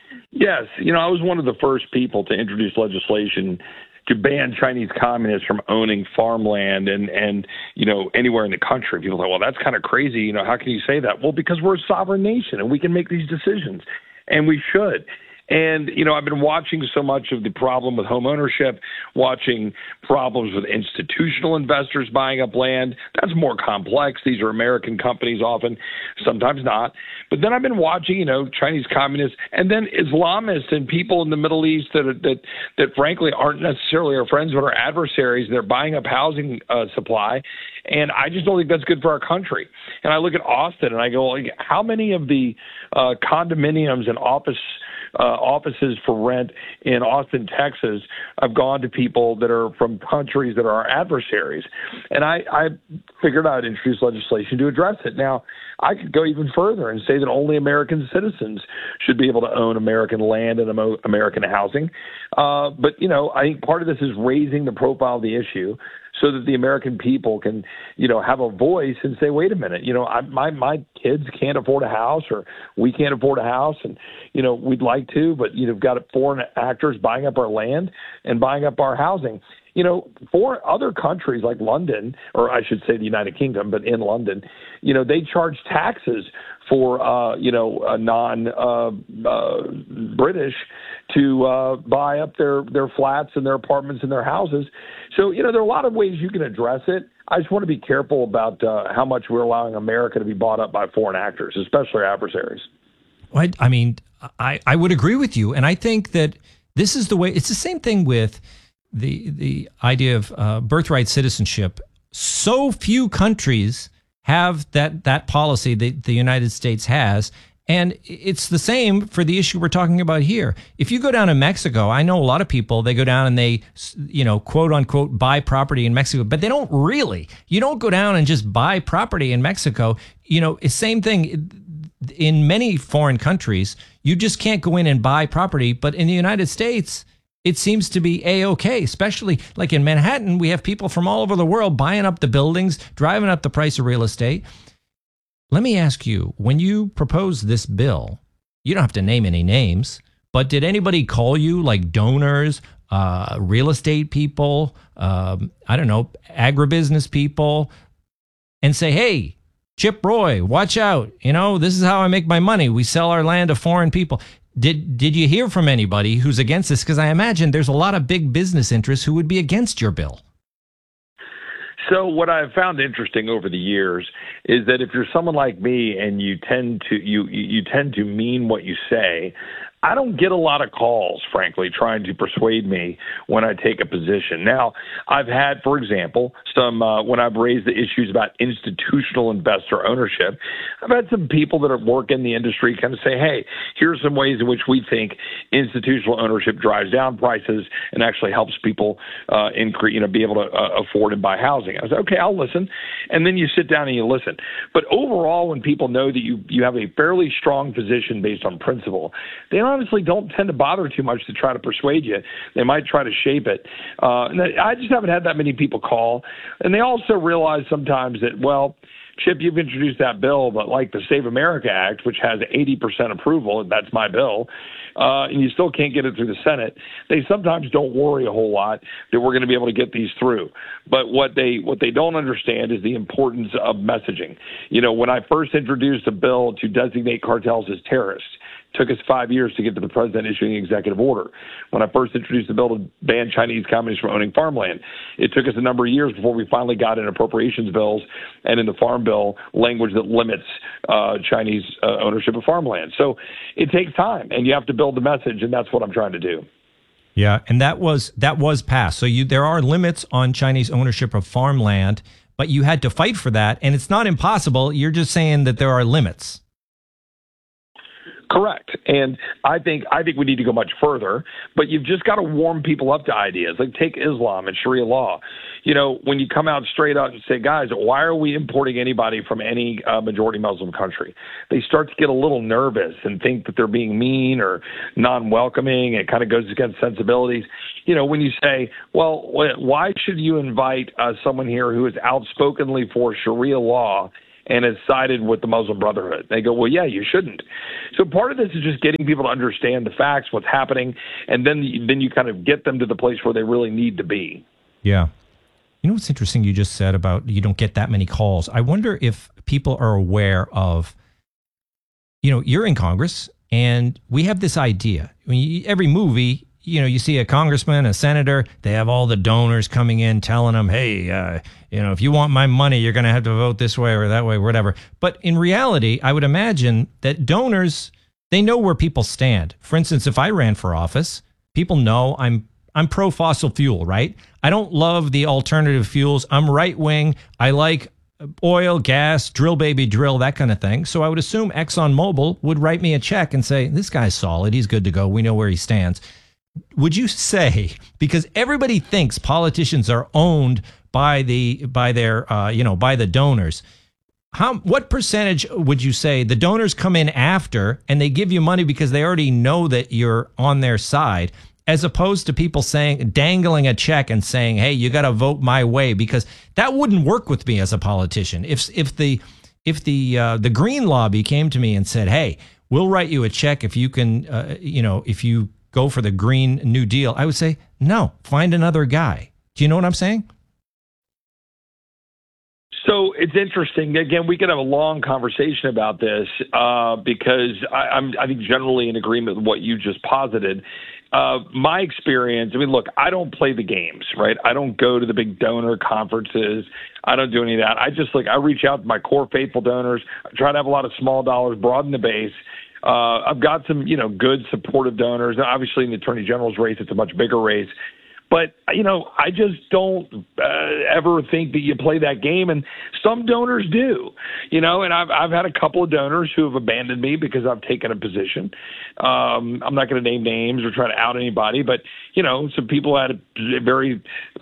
Yes, I was one of the first people to introduce legislation to ban Chinese communists from owning farmland and anywhere in the country. People say, well, that's kind of crazy. How can you say that? Well, because we're a sovereign nation and we can make these decisions, and we should. And, I've been watching so much of the problem with home ownership, watching problems with institutional investors buying up land. That's more complex. These are American companies often, sometimes not. But then I've been watching, Chinese communists and then Islamists and people in the Middle East that frankly aren't necessarily our friends but are adversaries. They're buying up housing supply. And I just don't think that's good for our country. And I look at Austin and I go, how many of the condominiums and offices for rent in Austin, Texas, have gone to people that are from countries that are our adversaries? And I figured I'd introduce legislation to address it. Now, I could go even further and say that only American citizens should be able to own American land and American housing. But, I think part of this is raising the profile of the issue so that the American people can, have a voice and say, wait a minute, my kids can't afford a house, or we can't afford a house, and, we'd like to, but you've got foreign actors buying up our land and buying up our housing. For other countries like London, or I should say the United Kingdom, but in London, they charge taxes for, non-British to buy up their flats and their apartments and their houses. So, there are a lot of ways you can address it. I just want to be careful about how much we're allowing America to be bought up by foreign actors, especially our adversaries. I mean, I would agree with you. And I think that this is the way. It's the same thing with the idea of birthright citizenship. So few countries have that policy that the United States has. And it's the same for the issue we're talking about here. If you go down to Mexico, I know a lot of people, they go down and they, quote unquote, buy property in Mexico, but they don't really. You don't go down and just buy property in Mexico. Same thing in many foreign countries. You just can't go in and buy property. But in the United States, it seems to be A-OK, especially like in Manhattan. We have people from all over the world buying up the buildings, driving up the price of real estate. Let me ask you, when you proposed this bill, you don't have to name any names, but did anybody call you, like donors, real estate people, agribusiness people, and say, hey, Chip Roy, watch out. This is how I make my money. We sell our land to foreign people. Did you hear from anybody who's against this? Because I imagine there's a lot of big business interests who would be against your bill. So what I've found interesting over the years is that if you're someone like me and you tend to mean what you say, I don't get a lot of calls, frankly, trying to persuade me when I take a position. Now, I've had, for example, some when I've raised the issues about institutional investor ownership, I've had some people that work in the industry kind of say, hey, here's some ways in which we think institutional ownership drives down prices and actually helps people be able to afford and buy housing. I said, okay, I'll listen. And then you sit down and you listen. But overall, when people know that you have a fairly strong position based on principle, they honestly don't tend to bother too much to try to persuade you. They might try to shape it. And I just haven't had that many people call. And they also realize sometimes that, well, Chip, you've introduced that bill, but like the Save America Act, which has 80% approval, and that's my bill, and you still can't get it through the Senate, they sometimes don't worry a whole lot that we're going to be able to get these through. But what they don't understand is the importance of messaging. When I first introduced a bill to designate cartels as terrorists, took us 5 years to get to the president issuing an executive order. When I first introduced the bill to ban Chinese communists from owning farmland, it took us a number of years before we finally got in appropriations bills and in the farm bill language that limits Chinese ownership of farmland. So it takes time, and you have to build the message, and that's what I'm trying to do. Yeah, and that was passed. So there are limits on Chinese ownership of farmland, but you had to fight for that, and it's not impossible. You're just saying that there are limits. Correct. And I think we need to go much further, but you've just got to warm people up to ideas. Like take Islam and Sharia law. When you come out straight out and say, guys, why are we importing anybody from any majority Muslim country? They start to get a little nervous and think that they're being mean or non-welcoming. It kind of goes against sensibilities. When you say, well, why should you invite someone here who is outspokenly for Sharia law and has sided with the Muslim Brotherhood. They go, well, yeah, you shouldn't. So part of this is just getting people to understand the facts, what's happening, and then you kind of get them to the place where they really need to be. Yeah. You know what's interesting you just said about you don't get that many calls. I wonder if people are aware of, you're in Congress and we have this idea. I mean, every movie, you see a congressman, a senator, they have all the donors coming in telling them, hey, if you want my money, you're going to have to vote this way or that way, or whatever. But in reality, I would imagine that donors, they know where people stand. For instance, if I ran for office, people know I'm pro fossil fuel, right? I don't love the alternative fuels. I'm right wing. I like oil, gas, drill, baby, drill, that kind of thing. So I would assume ExxonMobil would write me a check and say, this guy's solid. He's good to go. We know where he stands. Would you say, because everybody thinks politicians are owned by the donors, what percentage would you say the donors come in after and they give you money because they already know that you're on their side, as opposed to people dangling a check and saying, hey, you got to vote my way? Because that wouldn't work with me as a politician. If the Green Lobby came to me and said, hey, we'll write you a check if you can, if you go for the Green New Deal, I would say, no, find another guy. Do you know what I'm saying? So it's interesting. Again, we could have a long conversation about this because I think generally in agreement with what you just posited. My experience, look, I don't play the games, right? I don't go to the big donor conferences. I don't do any of that. I reach out to my core faithful donors. I try to have a lot of small dollars, broaden the base. I've got some, good supportive donors. Obviously, in the Attorney General's race, it's a much bigger race. But, I just don't ever think that you play that game. And some donors do, and I've had a couple of donors who have abandoned me because I've taken a position. I'm not going to name names or try to out anybody, but, some people had a very,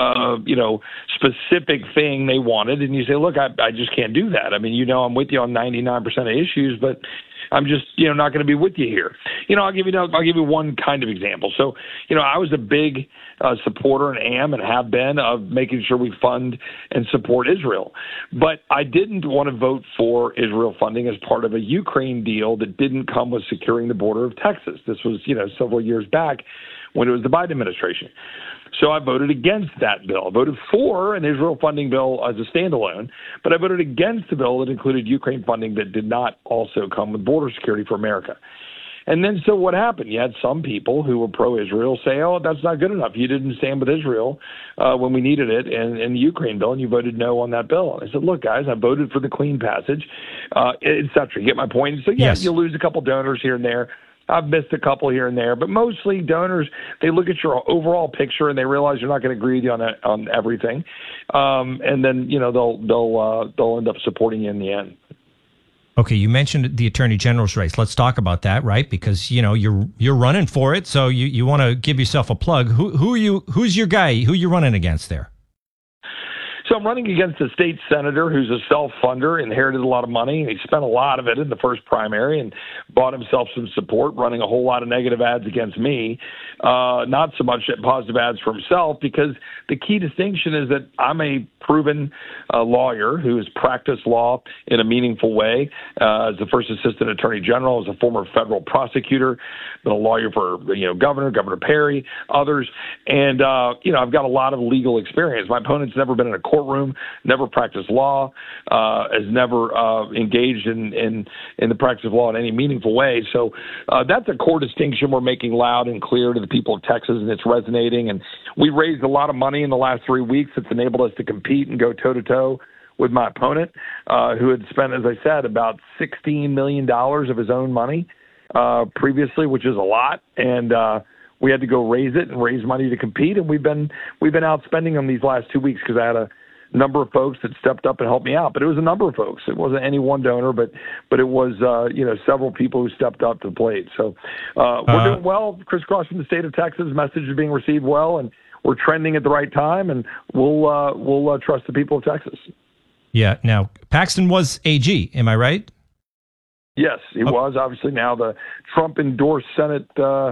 specific thing they wanted. And you say, look, I just can't do that. I'm with you on 99% of issues, but I'm just, not going to be with you here. I'll give you one kind of example. So, I was a big supporter and am and have been of making sure we fund and support Israel. But I didn't want to vote for Israel funding as part of a Ukraine deal that didn't come with securing the border of Texas. This was, several years back when it was the Biden administration. So I voted against that bill. I voted for an Israel funding bill as a standalone, but I voted against the bill that included Ukraine funding that did not also come with border security for America. And then so what happened? You had some people who were pro-Israel say, oh, that's not good enough. You didn't stand with Israel when we needed it in the Ukraine bill, and you voted no on that bill. And I said, look, guys, I voted for the clean passage, et cetera. You get my point? So, yes, you lose a couple donors here and there. I've missed a couple here and there, but mostly donors, they look at your overall picture and they realize you're not going to agree with you on everything, and then they'll end up supporting you in the end. Okay, you mentioned the Attorney General's race. Let's talk about that, right? Because you're running for it, so you want to give yourself a plug. Who's your guy? Who you running against there? So I'm running against a state senator who's a self-funder, inherited a lot of money. He spent a lot of it in the first primary and bought himself some support, running a whole lot of negative ads against me, not so much positive ads for himself, because the key distinction is that I'm a proven lawyer who has practiced law in a meaningful way. As the first assistant attorney general, as a former federal prosecutor, been a lawyer for Governor Perry, others, and I've got a lot of legal experience. My opponent's never been in a courtroom, never practiced law, has never engaged in the practice of law in any meaningful way. So that's a core distinction we're making loud and clear to the people of Texas, and it's resonating. And we raised a lot of money in the last 3 weeks that's enabled us to compete and go toe-to-toe with my opponent, who had spent, as I said, about $16 million of his own money previously, which is a lot. And we had to go raise it and raise money to compete. And we've been outspending them these last 2 weeks because I had a number of folks that stepped up and helped me out. But it was a number of folks. It wasn't any one donor, but it was several people who stepped up to the plate. So we're doing well, crisscrossing the state of Texas. Message is being received well, and we're trending at the right time, and we'll trust the people of Texas. Yeah. Now, Paxton was AG. Am I right? Yes, he was. Obviously, now the Trump-endorsed Senate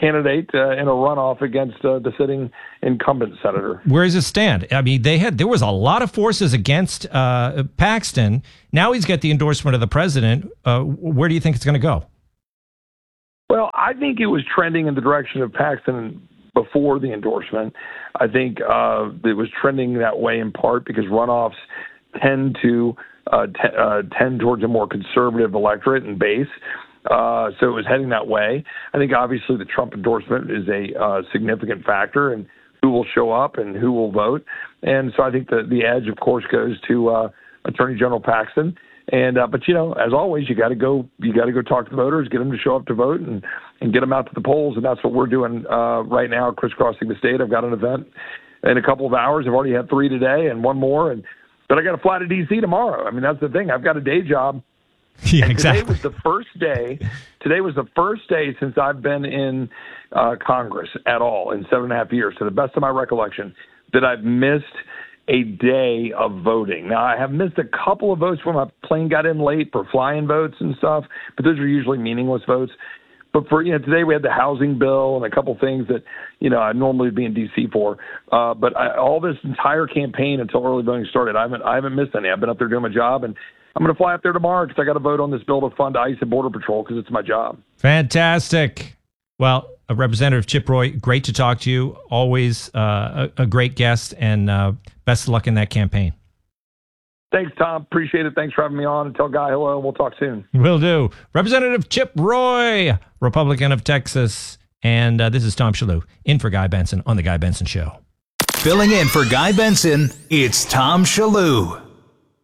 candidate in a runoff against the sitting incumbent senator. Where does it stand? I mean, there was a lot of forces against Paxton. Now he's got the endorsement of the president. Where do you think it's going to go? Well, I think it was trending in the direction of Paxton before the endorsement. I think it was trending that way in part because runoffs tend to tend towards a more conservative electorate and base. So it was heading that way. I think obviously the Trump endorsement is a significant factor in who will show up and who will vote. And so I think the edge, of course, goes to Attorney General Paxton. And but as always, you got to go talk to the voters, get them to show up to vote, and get them out to the polls. And that's what we're doing right now, crisscrossing the state. I've got an event in a couple of hours. I've already had 3 today and 1 more, but I got to fly to D.C. tomorrow. I mean, that's the thing. I've got a day job. Yeah, exactly. Today was the first day since I've been in Congress at all in 7.5 years, to the best of my recollection, that I've missed a day of voting. Now, I have missed a couple of votes when my plane got in late for fly-in votes and stuff, but those are usually meaningless votes. But for today we had the housing bill and a couple things that I normally would be in D.C. for. But all this entire campaign until early voting started, I haven't missed any. I've been up there doing my job, and I'm going to fly up there tomorrow because I got to vote on this bill to fund ICE and Border Patrol because it's my job. Fantastic. Well, Representative Chip Roy, great to talk to you. Always a great guest, and best of luck in that campaign. Thanks, Tom. Appreciate it. Thanks for having me on. And tell Guy hello, and we'll talk soon. Will do. Representative Chip Roy, Republican of Texas. And this is Tom Shalhoub, in for Guy Benson on The Guy Benson Show. Filling in for Guy Benson, it's Tom Shalhoub.